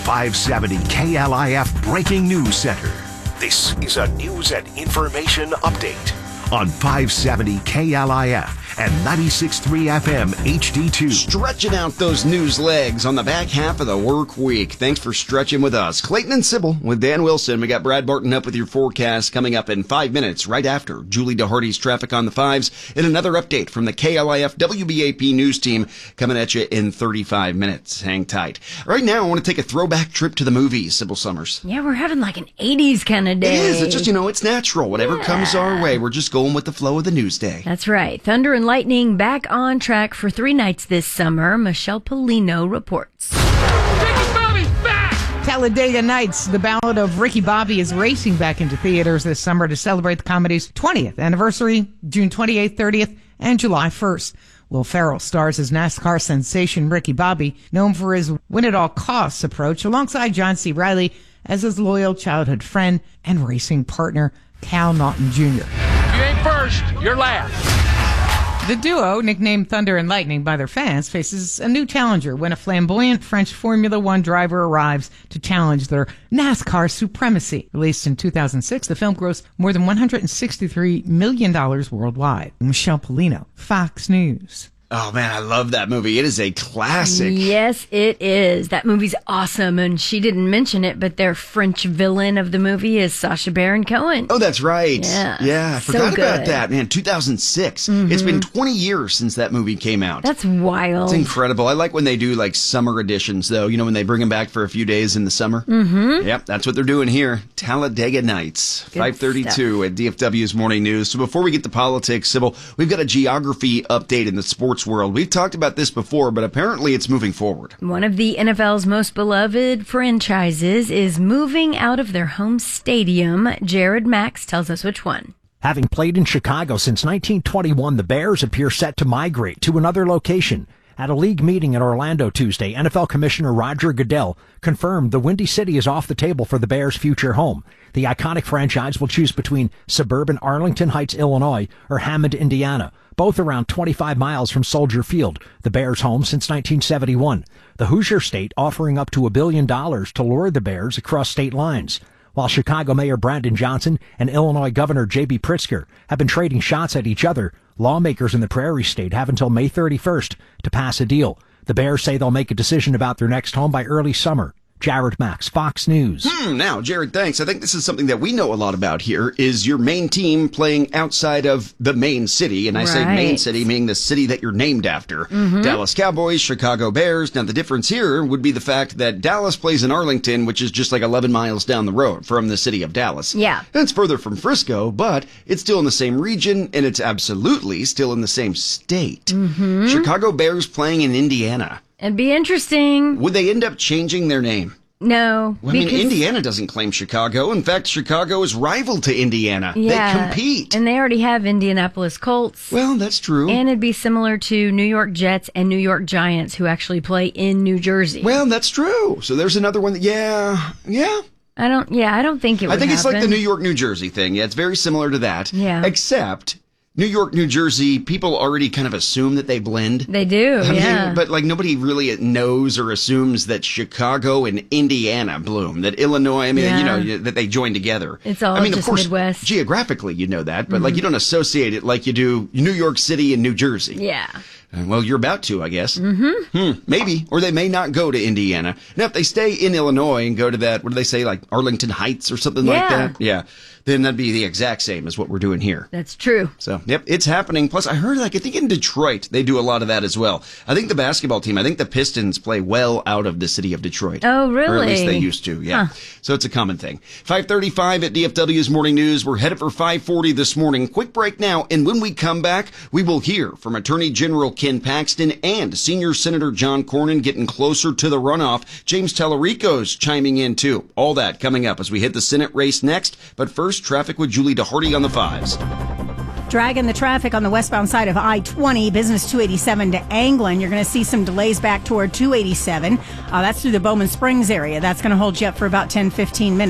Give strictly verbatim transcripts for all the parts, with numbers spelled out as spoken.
five seventy K L I F Breaking News Center. This is a news and information update on five seventy K L I F and ninety-six point three F M H D two. Stretching out those news legs on the back half of the work week. Thanks for stretching with us. Clayton and Sybil with Dan Wilson. We got Brad Barton up with your forecast coming up in five minutes right after Julie DeHardy's Traffic on the Fives and another update from the K L I F W B A P news team coming at you in thirty-five minutes. Hang tight. Right now, I want to take a throwback trip to the movies, Sybil Summers. Yeah, we're having like an eighties kind of day. It is. It's just, you know, it's natural. Whatever yeah. comes our way, we're just going with the flow of the news day. That's right. Thunder and lightning back on track for three nights this summer. Michelle Polino reports. Ricky Bobby's back! Talladega Nights, the ballad of Ricky Bobby, is racing back into theaters this summer to celebrate the comedy's twentieth anniversary, June twenty-eighth, thirtieth, and July first. Will Ferrell stars as NASCAR sensation Ricky Bobby, known for his win-at-all-costs approach, alongside John C. Reilly as his loyal childhood friend and racing partner, Cal Naughton Junior If you ain't first, you're last. The duo, nicknamed Thunder and Lightning by their fans, faces a new challenger when a flamboyant French Formula One driver arrives to challenge their NASCAR supremacy. Released in two thousand six, the film grossed more than one hundred sixty-three million dollars worldwide. Michelle Polino, Fox News. Oh, man, I love that movie. It is a classic. Yes, it is. That movie's awesome, and she didn't mention it, but their French villain of the movie is Sacha Baron Cohen. Oh, that's right. Yeah, yeah I so forgot good. about that, man. two thousand six. Mm-hmm. It's been twenty years since that movie came out. That's wild. It's incredible. I like when they do, like, summer editions, though. You know, when they bring them back for a few days in the summer. Mm-hmm. Yep, that's what they're doing here. Talladega Nights, Good five thirty-two stuff. At D F W's Morning News. So before we get to politics, Sybil, we've got a geography update in the sports world. We've talked about this before, but apparently it's moving forward. One of the N F L's most beloved franchises is moving out of their home stadium. Jared Max tells us which one. Having played in Chicago since nineteen twenty-one, the Bears appear set to migrate to another location. At a league meeting in Orlando Tuesday, N F L Commissioner Roger Goodell confirmed the Windy City is off the table for the Bears' future home. The iconic franchise will choose between suburban Arlington Heights, Illinois, or Hammond, Indiana, both around twenty-five miles from Soldier Field, the Bears' home since nineteen seventy-one. The Hoosier State offering up to a billion dollars to lure the Bears across state lines. While Chicago Mayor Brandon Johnson and Illinois Governor J B Pritzker have been trading shots at each other, lawmakers in the Prairie State have until May thirty-first to pass a deal. The Bears say they'll make a decision about their next home by early summer. Jared Max, Fox News. Hmm, now, Jared, thanks. I think this is something that we know a lot about here, is your main team playing outside of the main city. And I right. say main city, meaning the city that you're named after. Mm-hmm. Dallas Cowboys, Chicago Bears. Now, the difference here would be the fact that Dallas plays in Arlington, which is just like eleven miles down the road from the city of Dallas. Yeah. And it's further from Frisco, but it's still in the same region, and it's absolutely still in the same state. Mm-hmm. Chicago Bears playing in Indiana. It'd be interesting. Would they end up changing their name? No. Well, I mean, Indiana doesn't claim Chicago. In fact, Chicago is rival to Indiana. Yeah, they compete. And they already have Indianapolis Colts. Well, that's true. And it'd be similar to New York Jets and New York Giants, who actually play in New Jersey. Well, that's true. So there's another one that, yeah, yeah. I don't, yeah, I don't think it would I think happen. It's like the New York, New Jersey thing. Yeah, it's very similar to that. Yeah. Except New York, New Jersey, people already kind of assume that they blend. They do, I yeah. mean, but like nobody really knows or assumes that Chicago and Indiana bloom, that Illinois, I mean, yeah. you know, that they join together. It's all I mean, just of course, Midwest. Geographically, you know that, but mm-hmm. like you don't associate it like you do New York City and New Jersey. Yeah. Well, you're about to, I guess. Mm-hmm. Hmm, maybe. Or they may not go to Indiana. Now, if they stay in Illinois and go to that, what do they say, like Arlington Heights or something yeah. like that? Yeah. Then that'd be the exact same as what we're doing here. That's true. So, yep, it's happening. Plus, I heard, like, I think in Detroit, they do a lot of that as well. I think the basketball team, I think the Pistons play well out of the city of Detroit. Oh, really? Or at least they used to, yeah. Huh. So it's a common thing. five thirty-five at D F W's Morning News. We're headed for five forty this morning. Quick break now, and when we come back, we will hear from Attorney General Ken Paxton and Senior Senator John Cornyn getting closer to the runoff. James Tallarico's chiming in, too. All that coming up as we hit the Senate race next. But first, traffic with Julie DeHardy on the fives. Dragging the traffic on the westbound side of I twenty, business two eighty-seven to Anglin. You're going to see some delays back toward two eighty-seven. Uh, that's through the Bowman Springs area. That's going to hold you up for about ten, fifteen minutes. And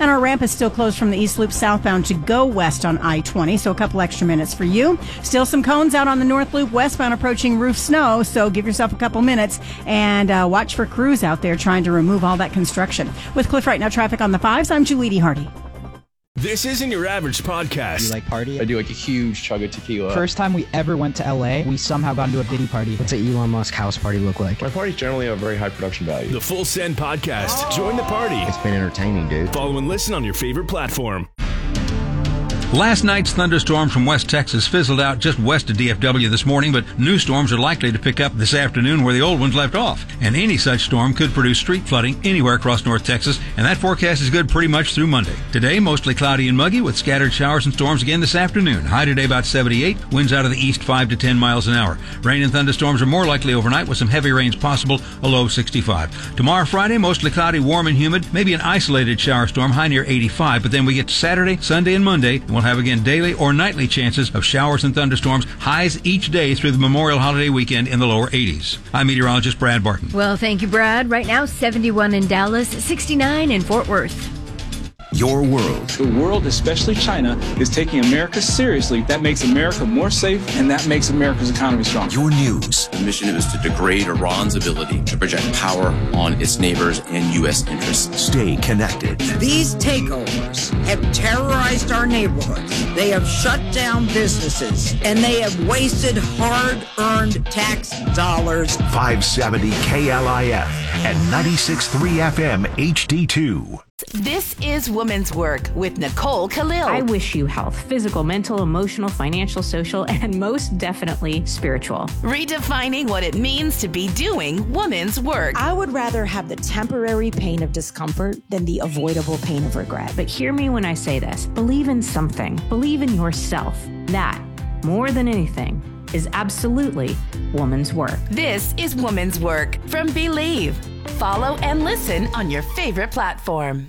And our ramp is still closed from the East Loop southbound to go west on I twenty, so a couple extra minutes for you. Still some cones out on the North Loop westbound approaching roof snow, so give yourself a couple minutes and uh, watch for crews out there trying to remove all that construction. With Cliff Right Now traffic on the fives, I'm Julie Hardy. This isn't your average podcast. Do you like party? I do like a huge chug of tequila. First time we ever went to L A, we somehow got into a Diddy party. What's an Elon Musk house party look like? My parties generally have very high production value. The Full Send Podcast. Join the party. It's been entertaining, dude. Follow and listen on your favorite platform. Last night's thunderstorms from West Texas fizzled out just west of D F W this morning, but new storms are likely to pick up this afternoon where the old ones left off. And any such storm could produce street flooding anywhere across North Texas, and that forecast is good pretty much through Monday. Today, mostly cloudy and muggy with scattered showers and storms again this afternoon. High today about seventy-eight, winds out of the east five to ten miles an hour. Rain and thunderstorms are more likely overnight with some heavy rains possible, a low sixty-five. Tomorrow, Friday, mostly cloudy, warm and humid, maybe an isolated shower storm, high near eighty-five, but then we get to Saturday, Sunday, and Monday, and we'll have again daily or nightly chances of showers and thunderstorms, highs each day through the Memorial Holiday weekend in the lower eighties. I'm meteorologist Brad Barton. Well, thank you, Brad. Right now, seventy-one in Dallas, sixty-nine in Fort Worth. Your world. The world, especially China, is taking America seriously. That makes America more safe, and that makes America's economy strong. Your news. The mission is to degrade Iran's ability to project power on its neighbors and U S interests. Stay connected. These takeovers have terrorized our neighborhoods. They have shut down businesses, and they have wasted hard-earned tax dollars. five seventy K L I F and ninety-six point three F M H D two. This is Woman's Work with Nicole Khalil. I wish you health, physical, mental, emotional, financial, social, and most definitely spiritual. Redefining what it means to be doing woman's work. I would rather have the temporary pain of discomfort than the avoidable pain of regret. But hear me when I say this. Believe in something. Believe in yourself. That, more than anything, is absolutely woman's work. This is Woman's Work from Believe. Follow and listen on your favorite platform.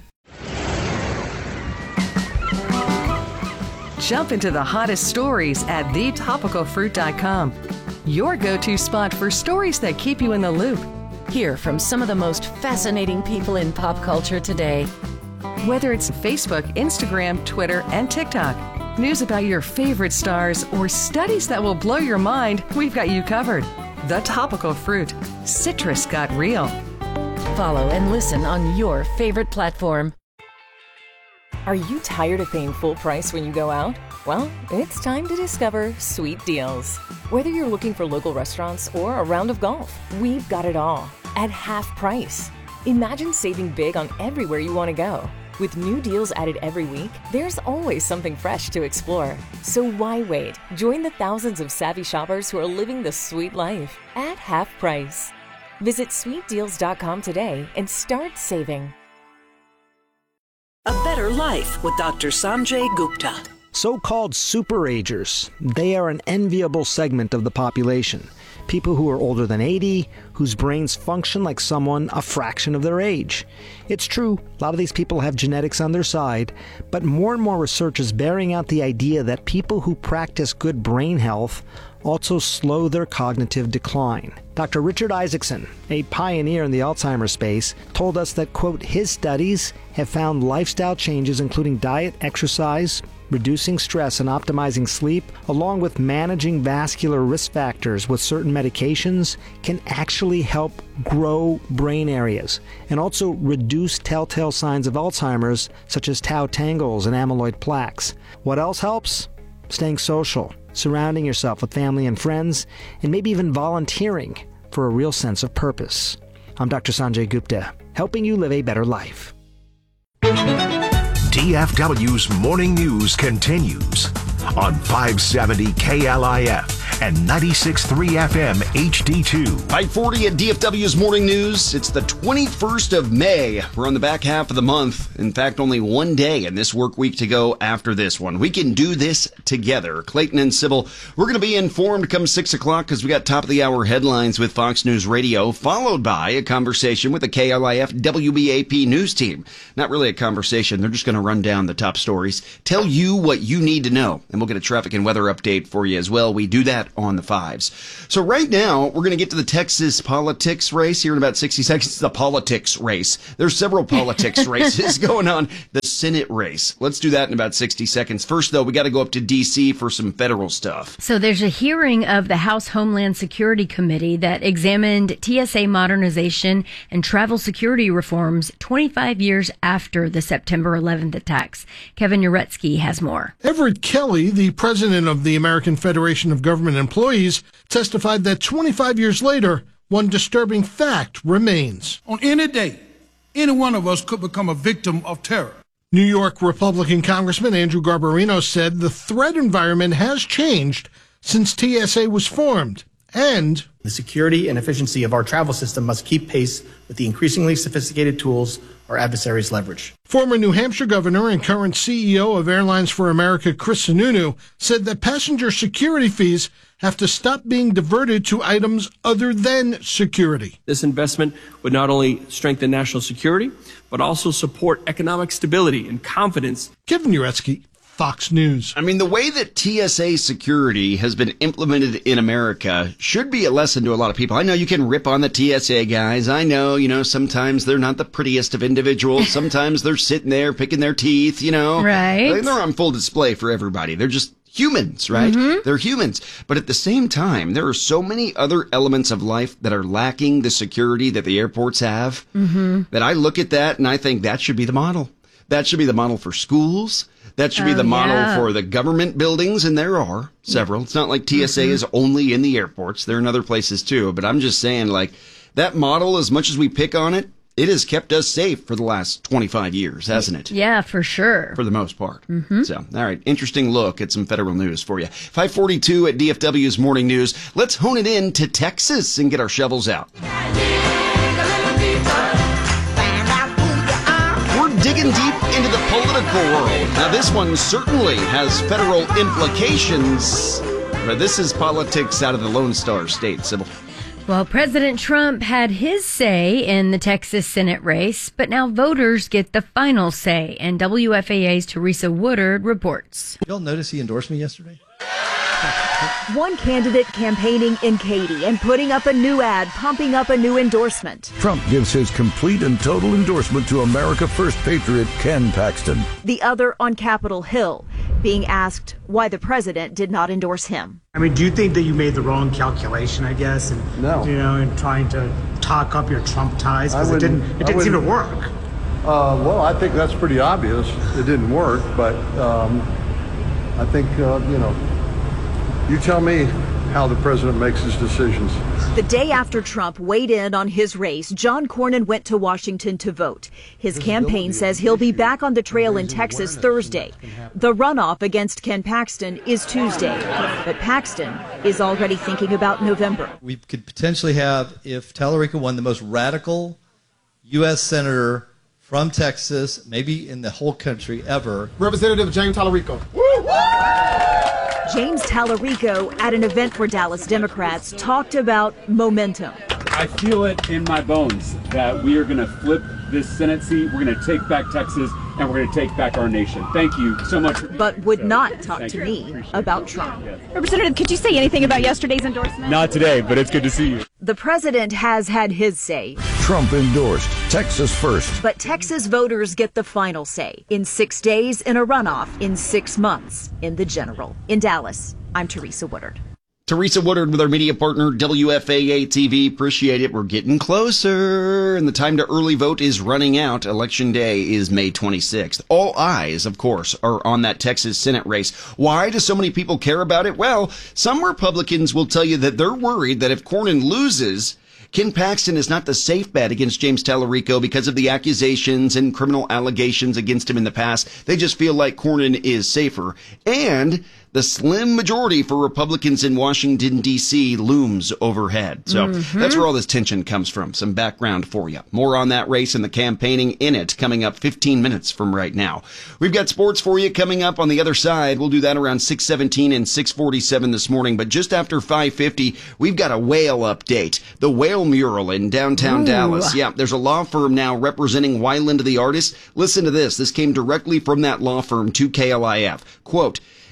Jump into the hottest stories at the topical fruit dot com. Your go-to spot for stories that keep you in the loop. Hear from some of the most fascinating people in pop culture today. Whether it's Facebook, Instagram, Twitter, and TikTok, news about your favorite stars, or studies that will blow your mind, we've got you covered. The Topical Fruit. Citrus got real. Follow and listen on your favorite platform. Are you tired of paying full price when you go out? Well, it's time to discover Sweet Deals. Whether you're looking for local restaurants or a round of golf, we've got it all at half price. Imagine saving big on everywhere you want to go. With new deals added every week, there's always something fresh to explore. So why wait? Join the thousands of savvy shoppers who are living the sweet life at half price. Visit sweet deals dot com today and start saving. A Better Life with Doctor Sanjay Gupta. So-called superagers. They are an enviable segment of the population. People who are older than eighty, whose brains function like someone a fraction of their age. It's true, a lot of these people have genetics on their side, but more and more research is bearing out the idea that people who practice good brain health also slow their cognitive decline. Doctor Richard Isaacson, a pioneer in the Alzheimer's space, told us that, quote, his studies have found lifestyle changes including diet, exercise, reducing stress and optimizing sleep, along with managing vascular risk factors with certain medications, can actually help grow brain areas and also reduce telltale signs of Alzheimer's, such as tau tangles and amyloid plaques. What else helps? Staying social, surrounding yourself with family and friends, and maybe even volunteering for a real sense of purpose. I'm Doctor Sanjay Gupta, helping you live a better life. D F W's Morning News continues on five seventy K L I F and ninety-six point three F M H D two. five forty at D F W's Morning News. It's the twenty-first of May. We're on the back half of the month. In fact, only one day in this work week to go after this one. We can do this together. Clayton and Sybil, we're going to be informed come six o'clock because we got top of the hour headlines with Fox News Radio, followed by a conversation with the K L I F W B A P news team. Not really a conversation. They're just going to run down the top stories, tell you what you need to know, and we'll get a traffic and weather update for you as well. We do that that on the fives. So right now, we're going to get to the Texas politics race here in about sixty seconds. It's the politics race. There's several politics races going on. The Senate race. Let's do that in about sixty seconds. First, though, we got to go up to D C for some federal stuff. So there's a hearing of the House Homeland Security Committee that examined T S A modernization and travel security reforms twenty-five years after the September eleventh attacks. Kevin Uretsky has more. Everett Kelly, the president of the American Federation of Government Employees, testified that twenty-five years later, one disturbing fact remains. On any day, any one of us could become a victim of terror. New York Republican Congressman Andrew Garbarino said the threat environment has changed since T S A was formed, and the security and efficiency of our travel system must keep pace with the increasingly sophisticated tools our adversaries leverage. Former New Hampshire governor and current C E O of Airlines for America, Chris Sununu, said that passenger security fees have to stop being diverted to items other than security. This investment would not only strengthen national security, but also support economic stability and confidence. Kevin Uretsky, Fox News. I mean, the way that T S A security has been implemented in America should be a lesson to a lot of people. I know you can rip on the T S A guys. I know, you know, sometimes they're not the prettiest of individuals. Sometimes they're sitting there picking their teeth, you know. Right. They're on full display for everybody. They're just humans, right? Mm-hmm. They're humans. But at the same time, there are so many other elements of life that are lacking the security that the airports have, mm-hmm. that I look at that and I think that should be the model. That should be the model for schools. That should be oh, the model yeah. for the government buildings, and there are several. It's not like T S A mm-hmm. is only in the airports. They're in other places too. But I'm just saying, like, that model, as much as we pick on it, it has kept us safe for the last twenty-five years, hasn't it? Yeah, for sure. For the most part. Mm-hmm. So, all right, interesting look at some federal news for you. five forty-two at D F W's Morning News. Let's hone it in to Texas and get our shovels out. Digging deep into the political world. Now, this one certainly has federal implications, but this is politics out of the Lone Star State, Sybil. Well, President Trump had his say in the Texas Senate race, but now voters get the final say, and W F A A's Teresa Woodard reports. You all notice he endorsed me yesterday? One candidate campaigning in Katy and putting up a new ad, pumping up a new endorsement. Trump gives his complete and total endorsement to America First patriot Ken Paxton. The other on Capitol Hill, being asked why the president did not endorse him. I mean, do you think that you made the wrong calculation, I guess, and no. you know, in trying to talk up your Trump ties? Because it didn't, it didn't seem to work. Uh, well, I think that's pretty obvious. It didn't work, but um, I think, uh, you know, you tell me how the president makes his decisions. The day after Trump weighed in on his race, John Cornyn went to Washington to vote. His campaign says he'll be back on the trail in Texas Thursday. The runoff against Ken Paxton is Tuesday, but Paxton is already thinking about November. We could potentially have, if Tallarico won, the most radical U S senator from Texas, maybe in the whole country ever. Representative James Tallarico. James Tallarico at an event for Dallas Democrats talked about momentum. I feel it in my bones that we are going to flip this Senate seat. We're going to take back Texas, and we're going to take back our nation. Thank you so much. But would not talk to me about Trump. Representative, could you say anything about yesterday's endorsement? Not today, but it's good to see you. The president has had his say. Trump endorsed Texas First. But Texas voters get the final say. In six days in a runoff, in six months in the general. In Dallas, I'm Teresa Woodard. Teresa Woodard with our media partner, W F A A T V. Appreciate it. We're getting closer, and the time to early vote is running out. Election day is May twenty-sixth. All eyes, of course, are on that Texas Senate race. Why do so many people care about it? Well, some Republicans will tell you that they're worried that if Cornyn loses, Ken Paxton is not the safe bet against James Tallarico because of the accusations and criminal allegations against him in the past. They just feel like Cornyn is safer. And the slim majority for Republicans in Washington, D C looms overhead. So mm-hmm. that's where all this tension comes from. Some background for you. More on that race and the campaigning in it coming up fifteen minutes from right now. We've got sports for you coming up on the other side. We'll do that around six seventeen and six forty-seven this morning. But just after five fifty, we've got a whale update. The Whale Mural in downtown Ooh. Dallas. Yeah, there's a law firm now representing Wyland the artist. Listen to this. This came directly from that law firm to K L I F. Quote,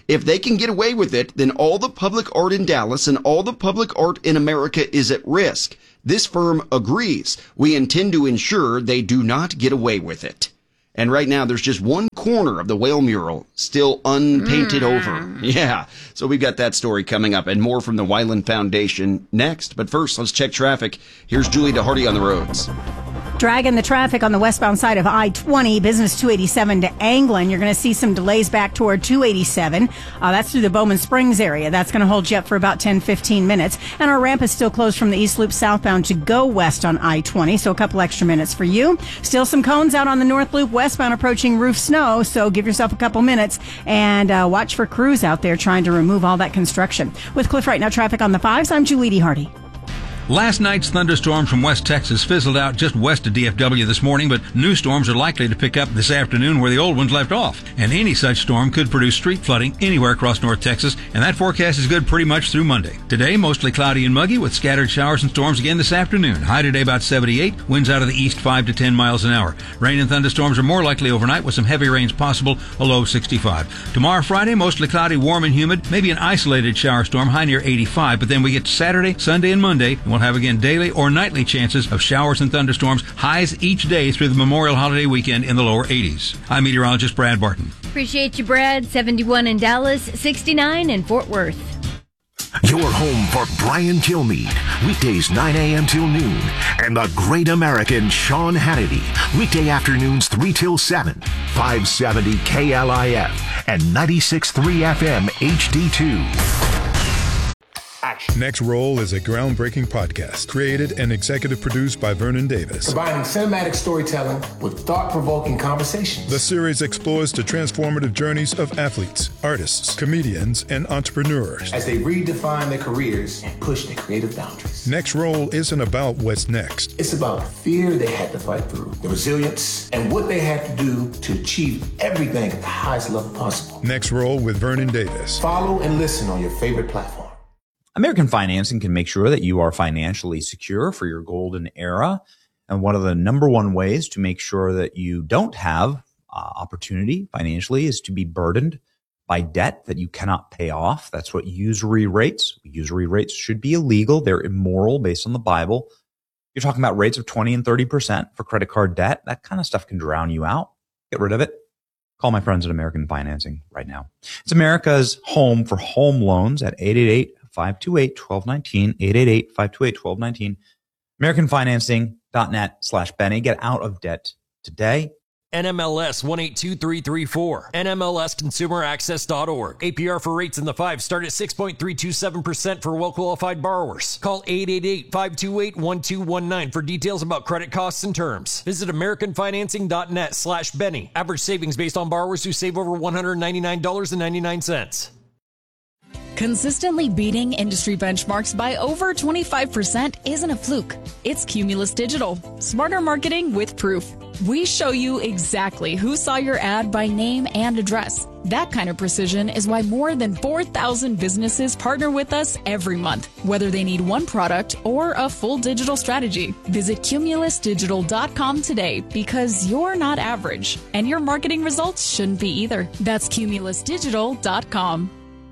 If they can get away with it, then all the public art in Dallas and all the public art in America is at risk. This firm agrees. We intend to ensure they do not get away with it. And right now, there's just one corner of the whale mural still unpainted mm. over. Yeah. So we've got that story coming up and more from the Weiland Foundation next. But first, let's check traffic. Here's Julie DeHardy on the roads. Dragging the traffic on the westbound side of I twenty, business two eighty-seven to Anglin. You're going to see some delays back toward two eighty-seven. Uh, that's through the Bowman Springs area. That's going to hold you up for about ten, fifteen minutes. And our ramp is still closed from the East Loop southbound to go west on I twenty. So a couple extra minutes for you. Still some cones out on the North Loop westbound approaching roof snow. So give yourself a couple minutes and uh, watch for crews out there trying to remove all that construction. With Cliff Right Now traffic on the fives, I'm Julie DeHardy. Last night's thunderstorms from West Texas fizzled out just west of D F W this morning, but new storms are likely to pick up this afternoon where the old ones left off. And any such storm could produce street flooding anywhere across North Texas, and that forecast is good pretty much through Monday. Today, mostly cloudy and muggy with scattered showers and storms again this afternoon. High today about seventy-eight, winds out of the east five to ten miles an hour. Rain and thunderstorms are more likely overnight with some heavy rains possible, a low sixty-five. Tomorrow, Friday, mostly cloudy, warm and humid, maybe an isolated shower storm, high near eighty-five, but then we get to Saturday, Sunday, and Monday, and we'll have again daily or nightly chances of showers and thunderstorms, highs each day through the Memorial Holiday weekend in the lower eighties. I'm meteorologist Brad Barton. Appreciate you, Brad. seventy-one in Dallas, sixty-nine in Fort Worth. Your home for Brian Kilmeade, weekdays nine a.m. till noon, and the great American Sean Hannity, weekday afternoons three till seven, five seventy K L I F and ninety-six point three F M H D two. Next Roll is a groundbreaking podcast created and executive produced by Vernon Davis. Combining cinematic storytelling with thought-provoking conversations. The series explores the transformative journeys of athletes, artists, comedians, and entrepreneurs as they redefine their careers and push their creative boundaries. Next Roll isn't about what's next. It's about the fear they had to fight through, the resilience, and what they had to do to achieve everything at the highest level possible. Next Roll with Vernon Davis. Follow and listen on your favorite platform. American Financing can make sure that you are financially secure for your golden era. And one of the number one ways to make sure that you don't have uh, opportunity financially is to be burdened by debt that you cannot pay off. That's what usury rates. Usury rates should be illegal. They're immoral based on the Bible. You're talking about rates of twenty and thirty percent for credit card debt. That kind of stuff can drown you out. Get rid of it. Call my friends at American Financing right now. It's America's home for home loans at eight eight eight, five two eight, one two one nine, eight eight eight, five two eight, one two one nine, americanfinancing.net slash Benny. Get out of debt today. N M L S one eight two three three four. N M L S consumer access dot org. A P R for rates in the five start at six point three two seven percent for well-qualified borrowers. Call eight eight eight, five two eight, one two one nine for details about credit costs and terms. Visit americanfinancing.net slash Benny. Average savings based on borrowers who save over one hundred ninety-nine dollars and ninety-nine cents. Consistently beating industry benchmarks by over twenty-five percent isn't a fluke. It's Cumulus Digital. Smarter marketing with proof. We show you exactly who saw your ad by name and address. That kind of precision is why more than four thousand businesses partner with us every month, whether they need one product or a full digital strategy. Visit cumulus digital dot com today because you're not average, and your marketing results shouldn't be either. That's cumulus digital dot com.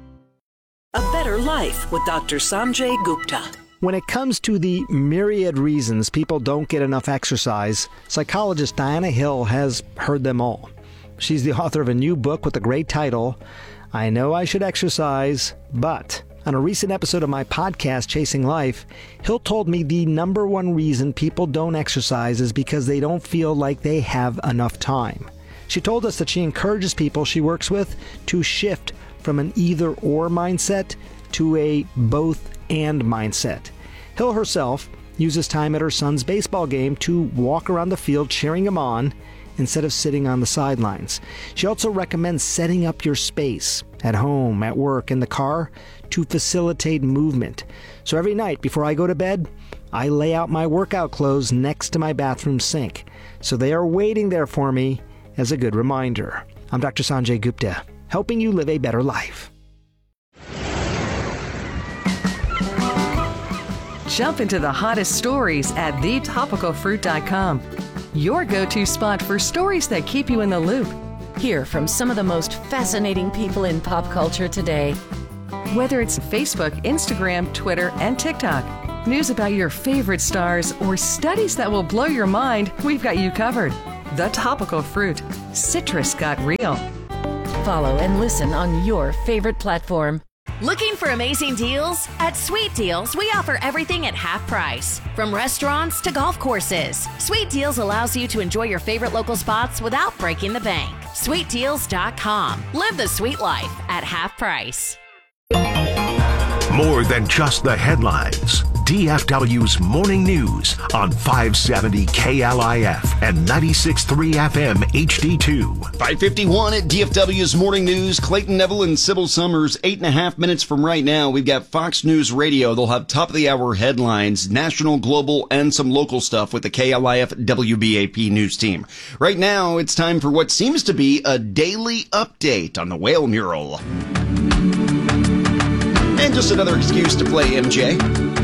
A Better Life with Doctor Sanjay Gupta. When it comes to the myriad reasons people don't get enough exercise, psychologist Diana Hill has heard them all. She's the author of a new book with the great title, I Know I Should Exercise, But... On a recent episode of my podcast, Chasing Life, Hill told me the number one reason people don't exercise is because they don't feel like they have enough time. She told us that she encourages people she works with to shift from an either-or mindset to a both-and mindset. Hill herself uses time at her son's baseball game to walk around the field cheering him on instead of sitting on the sidelines. She also recommends setting up your space at home, at work, in the car to facilitate movement. So every night before I go to bed, I lay out my workout clothes next to my bathroom sink. So they are waiting there for me as a good reminder. I'm Doctor Sanjay Gupta, helping you live a better life. Jump into the hottest stories at the topical fruit dot com. Your go-to spot for stories that keep you in the loop. Hear from some of the most fascinating people in pop culture today. Whether it's Facebook, Instagram, Twitter, and TikTok, news about your favorite stars, or studies that will blow your mind, we've got you covered. The Topical Fruit. Citrus got real. Follow and listen on your favorite platform. Looking for amazing deals? At Sweet Deals, we offer everything at half price. From restaurants to golf courses, Sweet Deals allows you to enjoy your favorite local spots without breaking the bank. sweet deals dot com. Live the sweet life at half price. More than just the headlines. D F W's Morning News on five seventy K L I F and ninety-six point three F M H D two. five fifty-one at D F W's Morning News. Clayton Neville and Sybil Summers, eight and a half minutes from right now. We've got Fox News Radio. They'll have top of the hour headlines, national, global, and some local stuff with the K L I F W B A P news team. Right now, it's time for what seems to be a daily update on the whale mural. And just another excuse to play M J.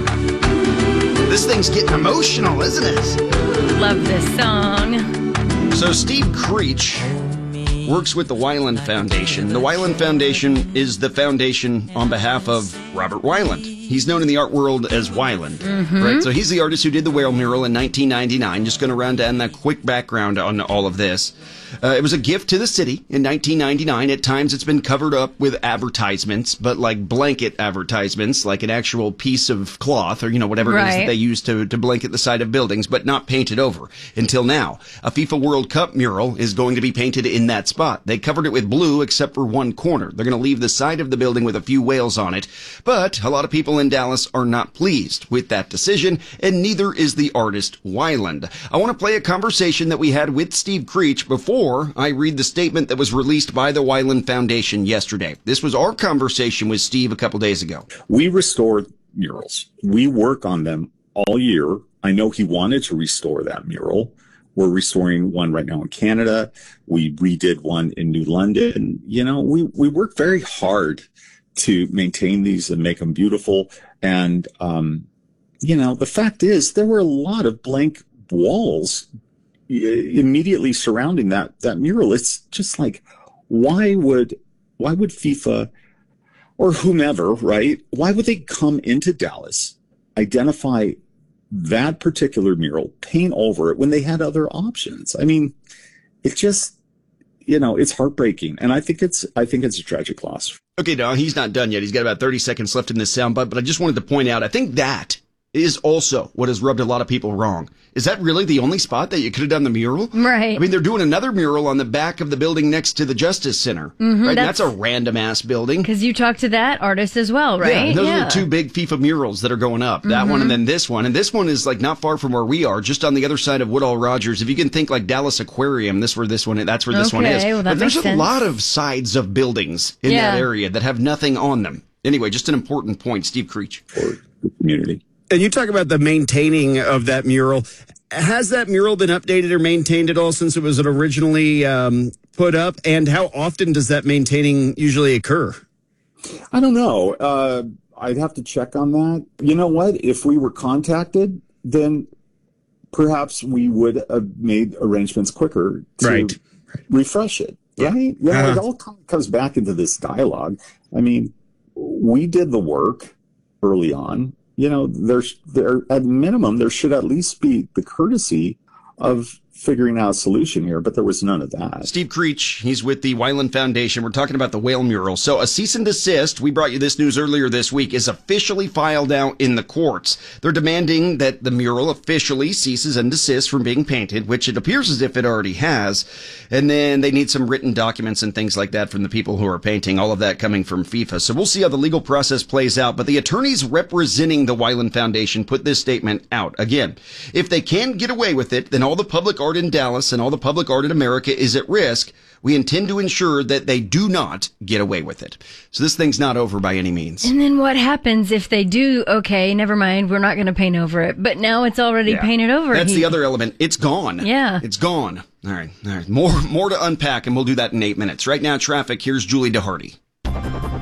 This thing's getting emotional, isn't it? Love this song. So Steve Creech works with the Weiland Foundation. The Weiland Foundation is the foundation on behalf of Robert Weiland. He's known in the art world as Weiland, Mhm. right? So he's the artist who did the whale mural in nineteen ninety-nine. Just going to run down that quick background on all of this. Uh, it was a gift to the city in nineteen ninety-nine. At times it's been covered up with advertisements, but like blanket advertisements, like an actual piece of cloth or, you know, whatever it is Right. that they use to, to blanket the side of buildings, but not painted over until now. A FIFA World Cup mural is going to be painted in that spot. They covered it with blue except for one corner. They're going to leave the side of the building with a few whales on it, but a lot of people in Dallas are not pleased with that decision, and neither is the artist Weiland. I want to play a conversation that we had with Steve Creech before I read the statement that was released by the Weiland Foundation yesterday. This was our conversation with Steve a couple days ago. We restore murals. We work on them all year. I know he wanted to restore that mural. We're restoring one right now in Canada. We redid one in New London. You know, we, we work very hard to maintain these and make them beautiful. And, um, you know, the fact is there were a lot of blank walls immediately surrounding that, that mural. It's just like, why would, why would FIFA or whomever, right? Why would they come into Dallas, identify that particular mural, paint over it when they had other options? I mean, it just, you know, it's heartbreaking. And I think it's, I think it's a tragic loss. Okay, no, he's not done yet. He's got about thirty seconds left in this soundbite, but I just wanted to point out, I think that is also what has rubbed a lot of people wrong. Is that really the only spot that you could have done the mural? Right. I mean, they're doing another mural on the back of the building next to the Justice Center. Mhm, right? And that's- that's a random ass building. Because you talked to that artist as well, right? Yeah, those are the two big FIFA murals that are going up. That one Mhm. and then this one. And this one is like not far from where we are, just on the other side of Woodall Rogers. If you can think like Dallas Aquarium, this where this one, that's where this one is. Okay, well, that but there's makes a sense. lot of sides of buildings in Yeah. that area that have nothing on them. Anyway, just an important point, Steve Creech. For the community. And you talk about the maintaining of that mural. Has that mural been updated or maintained at all since it was originally um, put up? And how often does that maintaining usually occur? I don't know. Uh, I'd have to check on that. You know what? If we were contacted, then perhaps we would have made arrangements quicker to Right. refresh it. Right? You know, Uh-huh. it all com- comes back into this dialogue. I mean, we did the work early on. You know, there's there at minimum there should at least be the courtesy of figuring out a solution here, but there was none of that. Steve Creech, he's with the Weiland Foundation. We're talking about the whale mural. So a cease and desist, we brought you this news earlier this week, is officially filed out in the courts. They're demanding that the mural officially ceases and desists from being painted, which it appears as if it already has. And then they need some written documents and things like that from the people who are painting, all of that coming from FIFA. So we'll see how the legal process plays out. But the attorneys representing the Weiland Foundation put this statement out. Again, if they can get away with it, then all the public art in Dallas and all the public art in America is at risk. We intend to ensure that they do not get away with it. So this thing's not over by any means. And then what happens if they do, okay, never mind, we're not going to paint over it, but now it's already Yeah. painted over. That's He- the other element. It's gone. Yeah. It's gone. All right. All right. More, more to unpack, and we'll do that in eight minutes. Right now, traffic. Here's Julie DeHardy.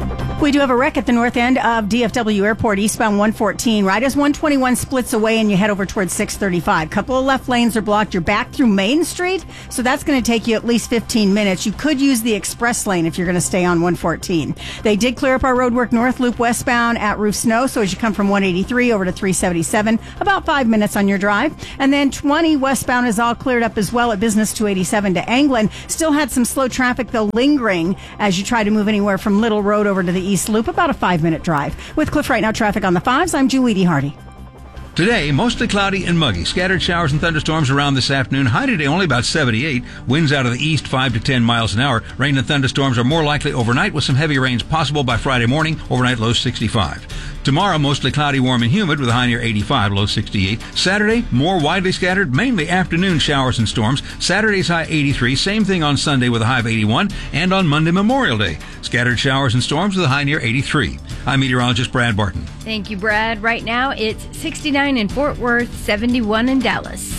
We do have a wreck at the north end of D F W Airport, eastbound one fourteen, right as one twenty-one splits away and you head over towards six thirty-five. Couple of left lanes are blocked. You're back through Main Street, so that's going to take you at least fifteen minutes. You could use the express lane if you're going to stay on one fourteen. They did clear up our roadwork north loop westbound at Roof Snow, so as you come from one eighty-three over to three seventy-seven, about five minutes on your drive. And then twenty westbound is all cleared up as well at Business two eighty-seven to Anglin. Still had some slow traffic, though, lingering as you try to move anywhere from Little Road over to the East Loop, about a five-minute drive. With Cliff Right Now traffic on the fives, I'm Julie D. Hardy. Today, mostly cloudy and muggy. Scattered showers and thunderstorms around this afternoon. High today only about seventy-eight. Winds out of the east five to ten miles an hour. Rain and thunderstorms are more likely overnight with some heavy rains possible by Friday morning. Overnight low sixty-five. Tomorrow, mostly cloudy, warm, and humid with a high near eighty-five, low sixty-eight. Saturday, more widely scattered, mainly afternoon showers and storms. Saturday's high eighty-three. Same thing on Sunday with a high of eighty-one. And on Monday, Memorial Day, scattered showers and storms with a high near eighty-three. I'm meteorologist Brad Barton. Thank you, Brad. Right now, it's sixty-nine in Fort Worth, seventy-one in Dallas.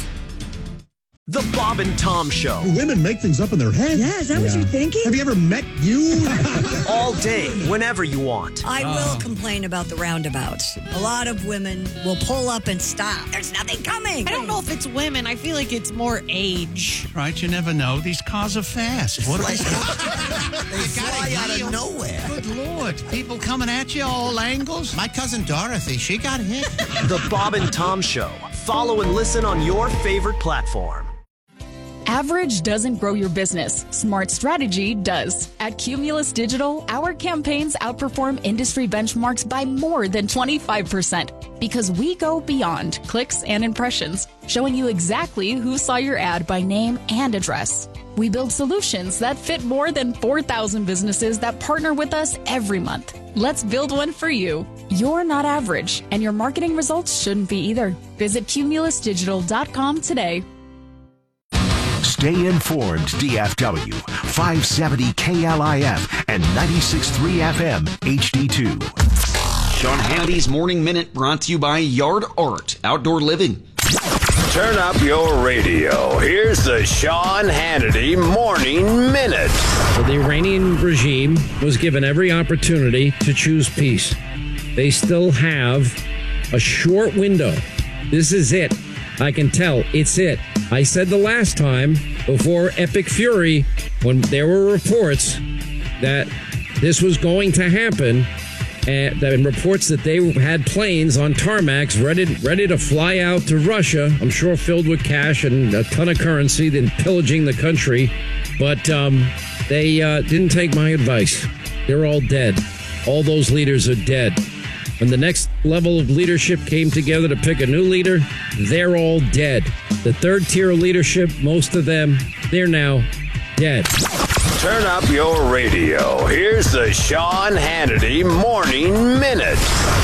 The Bob and Tom Show. Women make things up in their head. Yeah, is that yeah. what you're thinking? Have you ever met you? All day, whenever you want. I oh. will complain about the roundabouts. A lot of women will pull up and stop. There's nothing coming. I don't know if it's women. I feel like it's more age. Right, you never know. These cars are fast. What are they? They fly out of nowhere. Good Lord. People coming at you all angles. My cousin Dorothy, she got hit. The Bob and Tom Show. Follow and listen on your favorite platform. Average doesn't grow your business. Smart strategy does. At Cumulus Digital, our campaigns outperform industry benchmarks by more than twenty-five percent because we go beyond clicks and impressions, showing you exactly who saw your ad by name and address. We build solutions that fit more than four thousand businesses that partner with us every month. Let's build one for you. You're not average, and your marketing results shouldn't be either. Visit cumulus digital dot com today. Stay informed, D F W. five seventy K L I F and ninety-six point three F M H D two. Sean Hannity's Morning Minute brought to you by Yard Art Outdoor Living. Turn up your radio. Here's the Sean Hannity Morning Minute. The Iranian regime was given every opportunity to choose peace. They still have a short window. This is it. I can tell it's it. I said the last time before Epic Fury, when there were reports that this was going to happen, and, and reports that they had planes on tarmacs ready, ready to fly out to Russia, I'm sure filled with cash and a ton of currency, then pillaging the country. But um, they uh, didn't take my advice. They're all dead. All those leaders are dead. When the next level of leadership came together to pick a new leader, they're all dead. The third tier of leadership, most of them, they're now dead. Turn up your radio. Here's the Sean Hannity Morning Minute.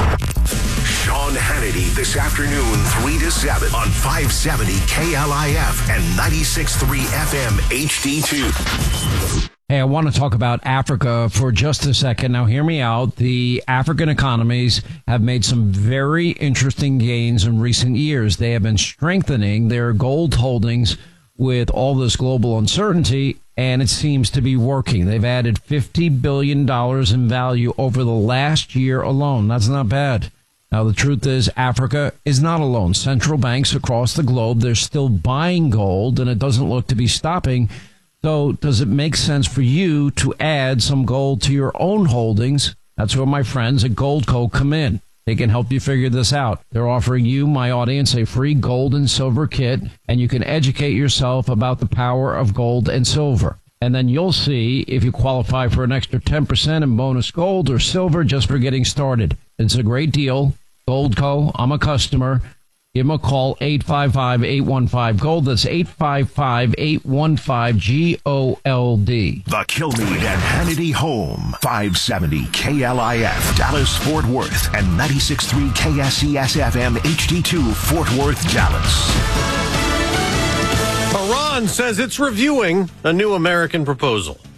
Sean Hannity this afternoon, three to seven on five seventy K L I F and ninety-six point three F M H D two. Hey, I want to talk about Africa for just a second. Now, hear me out. The African economies have made some very interesting gains in recent years. They have been strengthening their gold holdings with all this global uncertainty, and it seems to be working. They've added fifty billion dollars in value over the last year alone. That's not bad. Now, the truth is Africa is not alone. Central banks across the globe, they're still buying gold, and it doesn't look to be stopping. So does it make sense for you to add some gold to your own holdings? That's where my friends at Goldco come in. They can help you figure this out. They're offering you, my audience, a free gold and silver kit, and you can educate yourself about the power of gold and silver. And then you'll see if you qualify for an extra ten percent in bonus gold or silver just for getting started. It's a great deal. Goldco, I'm a customer. Give them a call, eight five five, eight one five, GOLD. That's eight five five, eight one five, G O L D. The Kilmeade and Hannity Home. five seventy K L I F, Dallas, Fort Worth, and ninety-six point three K S E S F M H D two, Fort Worth, Dallas. Iran says it's reviewing a new American proposal.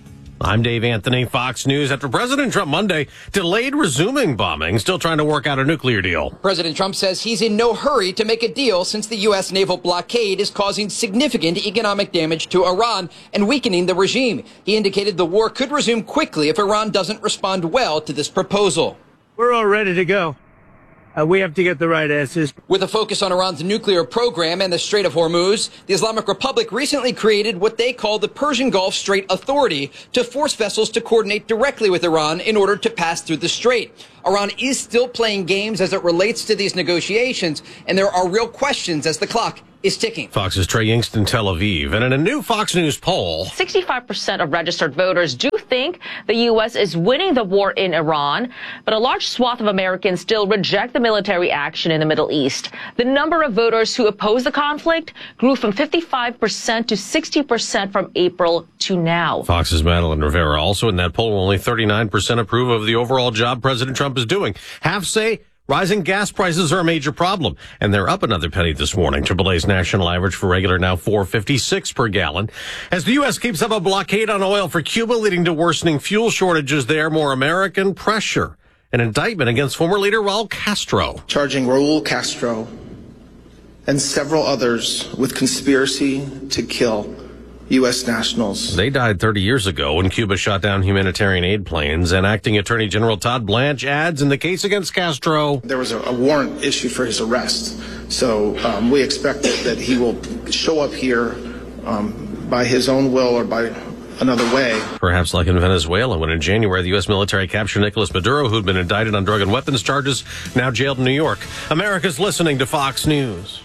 I'm Dave Anthony, Fox News. After President Trump Monday delayed resuming bombing, still trying to work out a nuclear deal. President Trump says he's in no hurry to make a deal since the U S naval blockade is causing significant economic damage to Iran and weakening the regime. He indicated the war could resume quickly if Iran doesn't respond well to this proposal. We're all ready to go. Uh, we have to get the right answers. With a focus on Iran's nuclear program and the Strait of Hormuz, the Islamic Republic recently created what they call the Persian Gulf Strait Authority to force vessels to coordinate directly with Iran in order to pass through the strait. Iran is still playing games as it relates to these negotiations, and there are real questions as the clock is ticking. Fox's Trey Yingst in Tel Aviv. And in a new Fox News poll, sixty-five percent of registered voters do think the U S is winning the war in Iran, but a large swath of Americans still reject the military action in the Middle East. The number of voters who oppose the conflict grew from fifty-five percent to sixty percent from April to now. Fox's Madeline Rivera also in that poll. Only thirty-nine percent approve of the overall job President Trump is doing. Half say rising gas prices are a major problem, and they're up another penny this morning. triple A's national average for regular now four fifty-six per gallon. As the U S keeps up a blockade on oil for Cuba, leading to worsening fuel shortages there, more American pressure. An indictment against former leader Raul Castro. Charging Raul Castro and several others with conspiracy to kill U S nationals. They died thirty years ago when Cuba shot down humanitarian aid planes, and Acting Attorney General Todd Blanche adds in the case against Castro, there was a, a warrant issued for his arrest. So um, we expect that, that he will show up here um, by his own will or by another way. Perhaps like in Venezuela, when in January the U S military captured Nicolas Maduro, who'd been indicted on drug and weapons charges, now jailed in New York. America's listening to Fox News.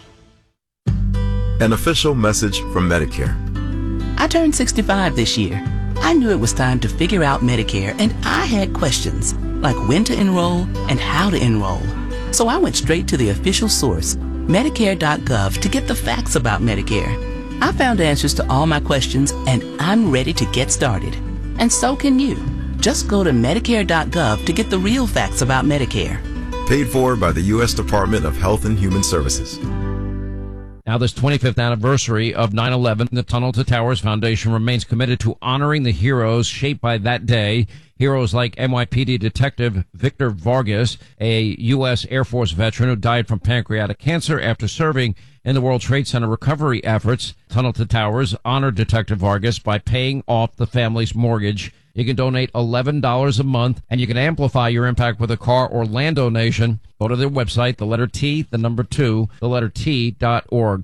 An official message from Medicare. I turned sixty-five this year. I knew it was time to figure out Medicare, and I had questions, like when to enroll and how to enroll. So I went straight to the official source, Medicare dot gov, to get the facts about Medicare. I found answers to all my questions, and I'm ready to get started. And so can you. Just go to Medicare dot gov to get the real facts about Medicare. Paid for by the U S Department of Health and Human Services. Now, this twenty-fifth anniversary of nine eleven, the Tunnel to Towers Foundation remains committed to honoring the heroes shaped by that day. Heroes like N Y P D Detective Victor Vargas, a U S Air Force veteran who died from pancreatic cancer after serving in the World Trade Center recovery efforts. Tunnel to Towers honored Detective Vargas by paying off the family's mortgage. You can donate eleven dollars a month, and you can amplify your impact with a car or land donation. Go to their website, the letter T, the number two, the letter T dot org.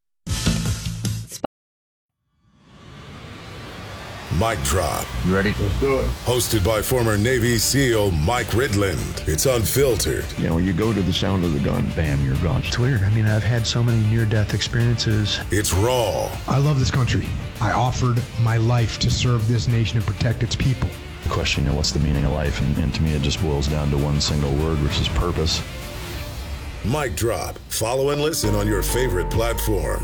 Mic Drop. You ready? Let's do it. Hosted by former Navy SEAL Mike Ridland. It's unfiltered. You know, you go to the sound of the gun, bam, you're gone. It's weird. I mean, I've had so many near-death experiences. It's raw. I love this country. I offered my life to serve this nation and protect its people. The question, you know, what's the meaning of life? And, and to me, it just boils down to one single word, which is purpose. Mic Drop. Follow and listen on your favorite platform.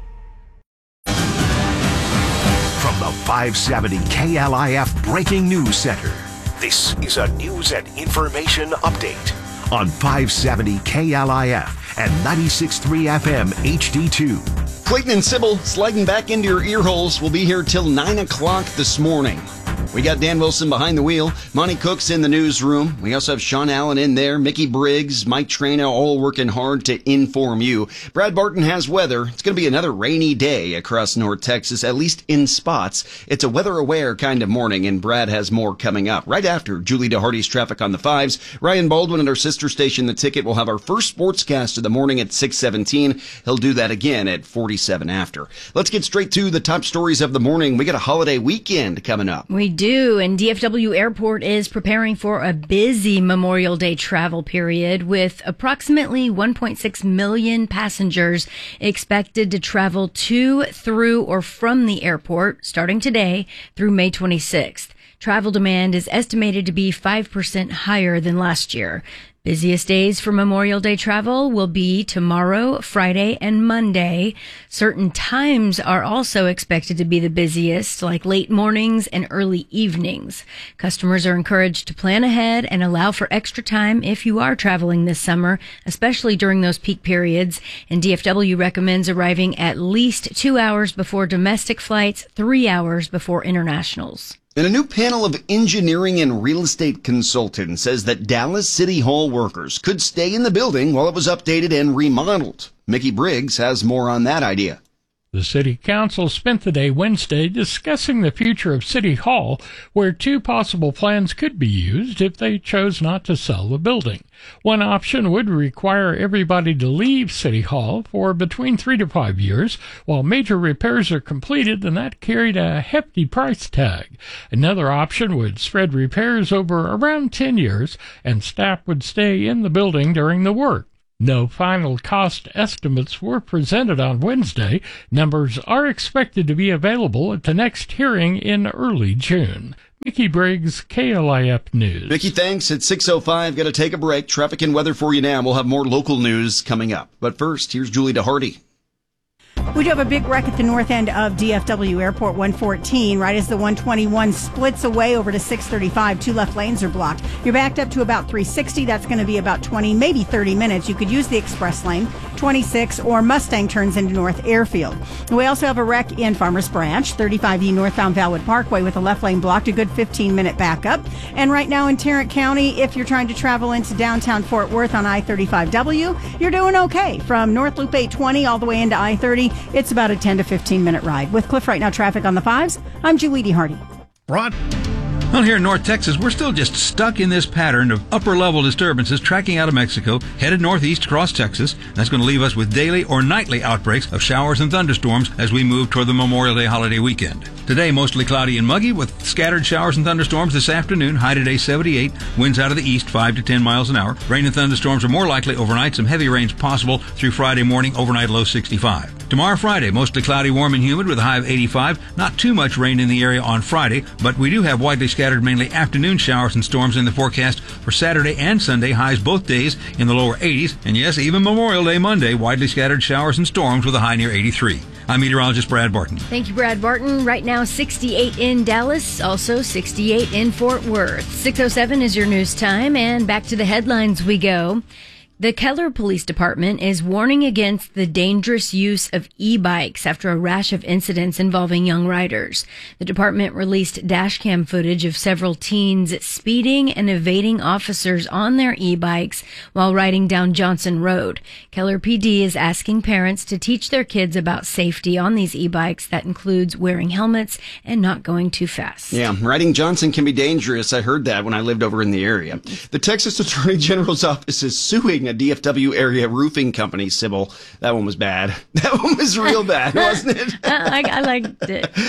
From the five seventy K L I F Breaking News Center, this is a news and information update on five seventy K L I F and ninety-six point three F M H D two. Clayton and Sybil sliding back into your ear holes. We'll be here till nine o'clock this morning. We got Dan Wilson behind the wheel. Monty Cook's in the newsroom. We also have Sean Allen in there. Mickey Briggs, Mike Trano, all working hard to inform you. Brad Barton has weather. It's going to be another rainy day across North Texas, at least in spots. It's a weather-aware kind of morning, and Brad has more coming up. Right after Julie DeHardy's Traffic on the Fives, Ryan Baldwin at our sister station, The Ticket, will have our first sportscast of the morning at six seventeen. He'll do that again at forty-seven after. Let's get straight to the top stories of the morning. We got a holiday weekend coming up. We do, and D F W Airport is preparing for a busy Memorial Day travel period with approximately one point six million passengers expected to travel to, through, or from the airport starting today through May twenty-sixth. Travel demand is estimated to be five percent higher than last year. Busiest days for Memorial Day travel will be tomorrow, Friday, and Monday. Certain times are also expected to be the busiest, like late mornings and early evenings. Customers are encouraged to plan ahead and allow for extra time if you are traveling this summer, especially during those peak periods. And D F W recommends arriving at least two hours before domestic flights, three hours before internationals. And a new panel of engineering and real estate consultants says that Dallas City Hall workers could stay in the building while it was updated and remodeled. Mickey Briggs has more on that idea. The City Council spent the day Wednesday discussing the future of City Hall, where two possible plans could be used if they chose not to sell the building. One option would require everybody to leave City Hall for between three to five years while major repairs are completed, and that carried a hefty price tag. Another option would spread repairs over around ten years, and staff would stay in the building during the work. No final cost estimates were presented on Wednesday. Numbers are expected to be available at the next hearing in early June. Mickey Briggs, K L I F News. Mickey, thanks. At six oh five, got to take a break. Traffic and weather for you now. We'll have more local news coming up. But first, here's Julie DeHardy. We do have a big wreck at the north end of D F W Airport one fourteen, right as the one twenty-one splits away over to six thirty-five. Two left lanes are blocked. You're backed up to about three sixty. That's going to be about twenty, maybe thirty minutes. You could use the express lane, twenty-six, or Mustang turns into North Airfield. We also have a wreck in Farmers Branch, thirty-five E northbound Valwood Parkway with a left lane blocked, a good fifteen minute backup. And right now in Tarrant County, if you're trying to travel into downtown Fort Worth on I thirty-five W, you're doing okay. From North Loop eight twenty all the way into I thirty, it's about a ten to fifteen minute ride. With Cliff Right Now traffic on the fives, I'm Julie DeHardy. Rod? Well, here in North Texas, we're still just stuck in this pattern of upper-level disturbances tracking out of Mexico, headed northeast across Texas. That's going to leave us with daily or nightly outbreaks of showers and thunderstorms as we move toward the Memorial Day holiday weekend. Today, mostly cloudy and muggy with scattered showers and thunderstorms this afternoon. High today, seventy-eight. Winds out of the east, five to ten miles an hour. Rain and thunderstorms are more likely overnight. Some heavy rains possible through Friday morning. Overnight low sixty-five. Tomorrow, Friday, mostly cloudy, warm, and humid with a high of eighty-five. Not too much rain in the area on Friday, but we do have widely scattered, mainly afternoon showers and storms in the forecast for Saturday and Sunday. Highs both days in the lower eighties. And yes, even Memorial Day Monday, widely scattered showers and storms with a high near eighty-three. I'm meteorologist Brad Barton. Thank you, Brad Barton. Right now, sixty-eight in Dallas, also sixty-eight in Fort Worth. six oh seven is your news time, and back to the headlines we go. The Keller Police Department is warning against the dangerous use of e-bikes after a rash of incidents involving young riders. The department released dashcam footage of several teens speeding and evading officers on their e-bikes while riding down Johnson Road. Keller P D is asking parents to teach their kids about safety on these e-bikes. That includes wearing helmets and not going too fast. Yeah, riding Johnson can be dangerous. I heard that when I lived over in the area. The Texas Attorney General's office is suing a D F W area roofing company, Sybil. That one was bad. That one was real bad, wasn't it? I, I liked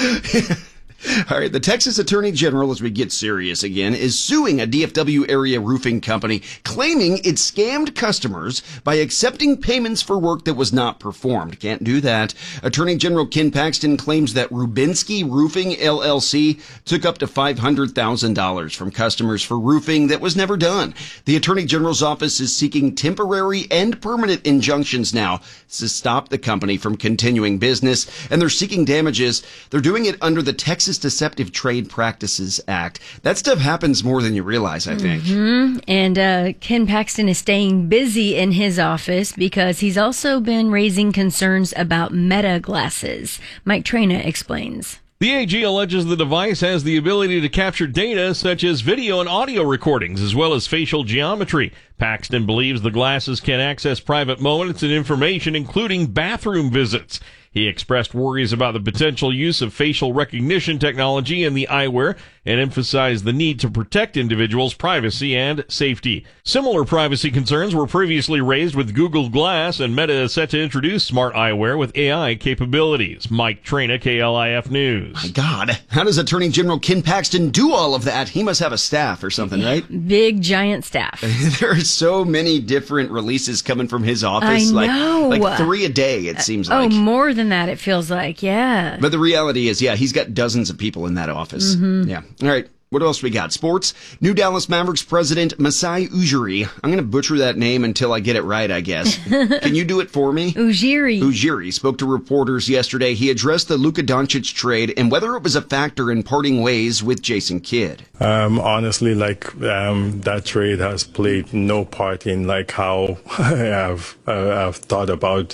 it. All right, the Texas Attorney General, as we get serious again, is suing a D F W area roofing company, claiming it scammed customers by accepting payments for work that was not performed. Can't do that. Attorney General Ken Paxton claims that Rubinsky Roofing, L L C, took up to five hundred thousand dollars from customers for roofing that was never done. The Attorney General's office is seeking temporary and permanent injunctions now to stop the company from continuing business, and they're seeking damages. They're doing it under the Texas Deceptive Trade Practices Act. That stuff happens more than you realize, I think. Mm-hmm. And uh, Ken Paxton is staying busy in his office because he's also been raising concerns about Meta glasses. Mike Trena explains. The A G alleges the device has the ability to capture data such as video and audio recordings, as well as facial geometry. Paxton believes the glasses can access private moments and information, including bathroom visits. He expressed worries about the potential use of facial recognition technology in the eyewear and emphasized the need to protect individuals' privacy and safety. Similar privacy concerns were previously raised with Google Glass, and Meta is set to introduce smart eyewear with A I capabilities. Mike Trena, K L I F News. My God, how does Attorney General Ken Paxton do all of that? He must have a staff or something, right? Big, giant staff. There are so many different releases coming from his office. I know. Like, like three a day, it seems uh, like. Oh, more than that, it feels like, yeah. But the reality is, yeah, he's got dozens of people in that office. Mm-hmm. Yeah. All right. What else we got? Sports. New Dallas Mavericks president Masai Ujiri. I'm going to butcher that name until I get it right, I guess. Can you do it for me? Ujiri. Ujiri spoke to reporters yesterday. He addressed the Luka Doncic trade and whether it was a factor in parting ways with Jason Kidd. Um, honestly, like um, that trade has played no part in like how I've uh, I've thought about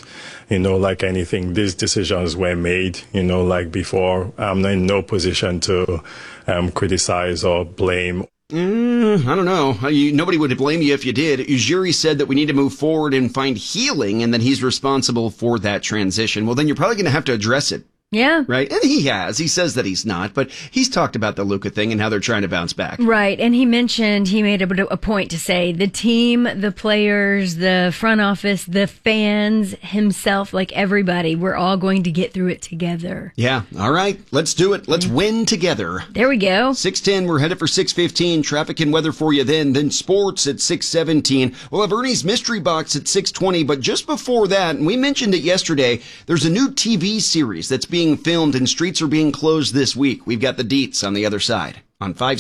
you know, like anything, these decisions were made, you know, like before. I'm in no position to um, criticize or blame. Mm, I don't know. You, nobody would blame you if you did. Ujiri said that we need to move forward and find healing, and that he's responsible for that transition. Well, then you're probably going to have to address it. Yeah. Right? And he has. He says that he's not, but he's talked about the Luka thing and how they're trying to bounce back. Right. And he mentioned, he made a, a point to say the team, the players, the front office, the fans, himself, like everybody, we're all going to get through it together. Yeah. All right. Let's do it. Let's win together. There we go. six ten. We're headed for six fifteen. Traffic and weather for you then. Then sports at six seventeen. We'll have Ernie's Mystery Box at six twenty. But just before that, and we mentioned it yesterday, there's a new T V series that's being filmed and streets are being closed this week. We've got the deets on the other side on five